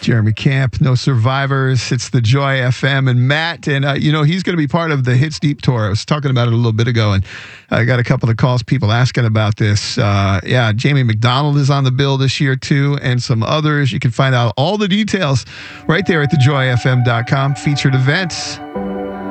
Jeremy Camp, No Survivors. It's the Joy FM and Matt. And, he's going to be part of the Hits Deep Tour. I was talking about it a little bit ago, and I got a couple of calls, people asking about this. Jamie McDonald is on the bill this year, too, and some others. You can find out all the details right there at thejoyfm.com. Featured events.